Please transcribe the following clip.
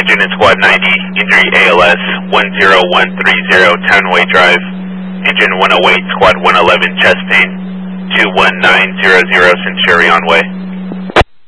Engine in Squad 90, injury ALS 10130, Townway Drive. Engine 108, Squad 111, chest pain 21900, Centurion Way.